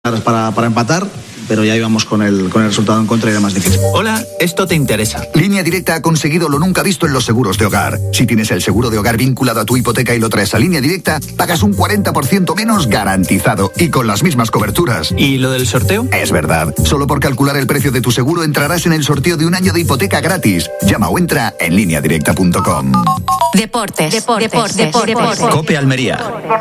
para empatar, pero ya íbamos con el resultado en contra y era más difícil. Hola, esto te interesa. Línea Directa ha conseguido lo nunca visto en los seguros de hogar. Si tienes el seguro de hogar vinculado a tu hipoteca y lo traes a Línea Directa, pagas un 40% menos garantizado y con las mismas coberturas. ¿Y lo del sorteo? Es verdad. Solo por calcular el precio de tu seguro entrarás en el sorteo de un año de hipoteca gratis. Llama o entra en lineadirecta.com. Deportes. Cope Almería.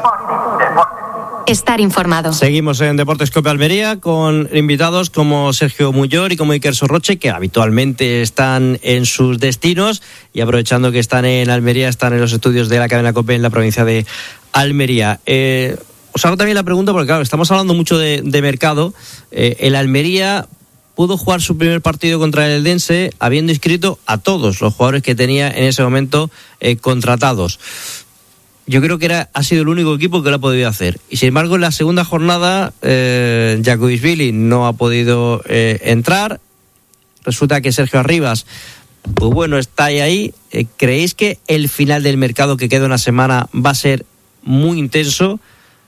Estar informado. Seguimos en Deportes Cope Almería con invitados como Sergio Muyor y como Iker Sorroche, que habitualmente están en sus destinos, y aprovechando que están en Almería, están en los estudios de la cadena Cope en la provincia de Almería. Os hago también la pregunta porque, claro, estamos hablando mucho de mercado. El Almería pudo jugar su primer partido contra el Eldense habiendo inscrito a todos los jugadores que tenía en ese momento contratados. Yo creo que ha sido el único equipo que lo ha podido hacer. Y sin embargo, en la segunda jornada, Jakubishvili no ha podido entrar. Resulta que Sergio Arribas, pues bueno, está ahí. ¿Creéis que el final del mercado, que queda una semana, va a ser muy intenso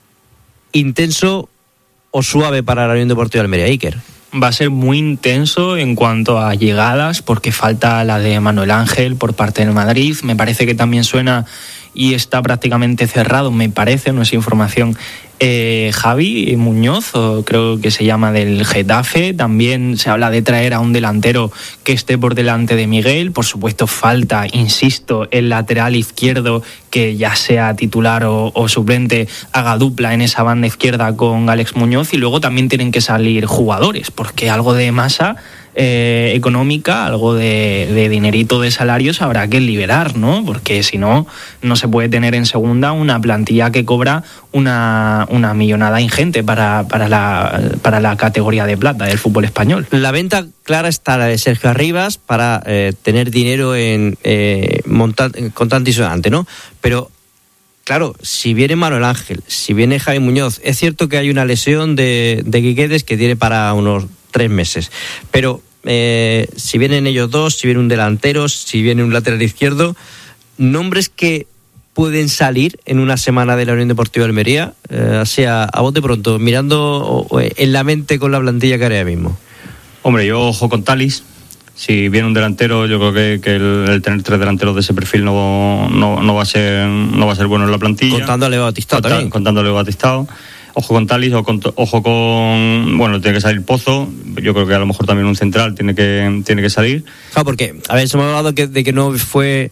o suave para la Unión Deportiva Almería? Iker. Va a ser muy intenso en cuanto a llegadas, porque falta la de Manuel Ángel por parte del Madrid. Me parece que también suena y está prácticamente cerrado, me parece, no es información, Javi Muñoz, o creo que se llama, del Getafe. También se habla de traer a un delantero que esté por delante de Miguel. Por supuesto, falta, insisto, el lateral izquierdo, que ya sea titular o suplente, haga dupla en esa banda izquierda con Alex Muñoz. Y luego también tienen que salir jugadores, porque algo de masa económica, algo de dinerito de salarios habrá que liberar, ¿no? Porque si no, no se puede tener en segunda una plantilla que cobra una millonada ingente para la categoría de plata del fútbol español. La venta clara está la de Sergio Arribas para tener dinero en contante y sonante, ¿no? Pero claro, si viene Manuel Ángel, si viene Javi Muñoz, es cierto que hay una lesión de Guiguedes que tiene para unos 3 meses, pero si vienen ellos dos, si viene un delantero, si viene un lateral izquierdo, nombres que pueden salir en una semana de la Unión Deportiva Almería, así a bote pronto, mirando en la mente con la plantilla que hay ahora mismo. Hombre, yo ojo con Talis. Si viene un delantero, yo creo que el tener 3 delanteros de ese perfil no va a ser bueno en la plantilla. Contándole Batistao también. Contándole Batistao. Ojo con Talis, ojo con... Bueno, tiene que salir Pozo. Yo creo que a lo mejor también un central tiene que salir. Claro, porque, a ver, se me ha hablado de que no fue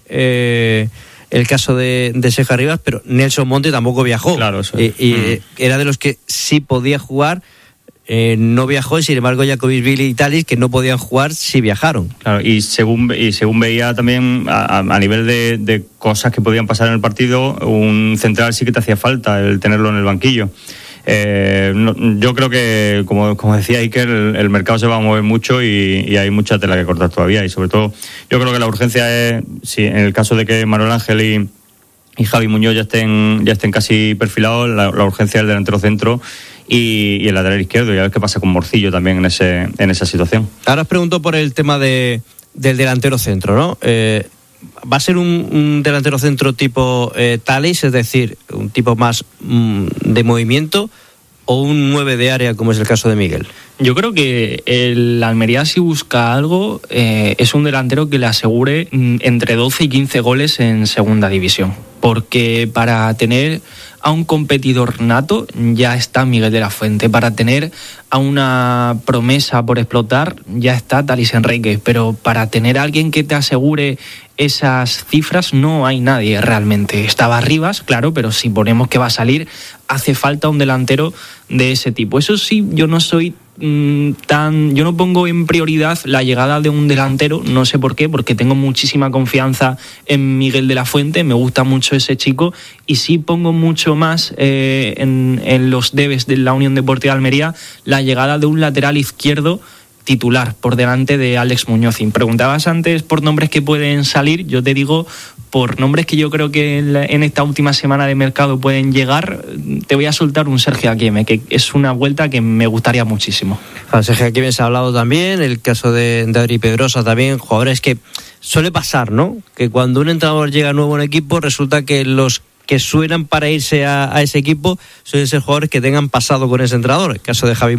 el caso de Sergio Arribas, pero Nelson Monte tampoco viajó. Claro, eso. Y era de los que sí podía jugar, no viajó, y sin embargo Jakubishvili y Talis, que no podían jugar, sí viajaron. Claro, y según veía también a nivel de cosas que podían pasar en el partido, un central sí que te hacía falta el tenerlo en el banquillo. Yo creo que, como decía Iker, el mercado se va a mover mucho y hay mucha tela que cortar todavía, y sobre todo yo creo que la urgencia es, si en el caso de que Manuel Ángel y Javi Muñoz ya estén casi perfilados, la urgencia del delantero centro y el lateral izquierdo, y a ver qué pasa con Morcillo también en esa situación. Ahora os pregunto por el tema del delantero centro, ¿no? ¿Va a ser un delantero centro tipo Talis, es decir, un tipo más de movimiento, o un 9 de área, como es el caso de Miguel? Yo creo que el Almería, si busca algo, es un delantero que le asegure entre 12 y 15 goles en segunda división. Porque para tener a un competidor nato ya está Miguel de la Fuente. Para tener a una promesa por explotar ya está Talis Enrique. Pero para tener a alguien que te asegure esas cifras no hay nadie realmente. Estaba Arribas, claro, pero si ponemos que va a salir, hace falta un delantero de ese tipo. Eso sí, yo no pongo en prioridad la llegada de un delantero, no sé por qué, porque tengo muchísima confianza en Miguel de la Fuente, me gusta mucho ese chico, y sí pongo mucho más en los debes de la Unión Deportiva Almería la llegada de un lateral izquierdo titular por delante de Alex Muñoz. Y preguntabas antes por nombres que pueden salir, yo te digo por nombres que yo creo que en esta última semana de mercado pueden llegar. Te voy a soltar un Sergio Aquieme, que es una vuelta que me gustaría muchísimo. Sergio Aquieme se ha hablado también, el caso de Adri Pedrosa también, jugadores que suele pasar, ¿no? Que cuando un entrenador llega nuevo en equipo, resulta que los que suenan para irse a ese equipo suelen ser jugadores que tengan pasado con ese entrenador. El caso de Javi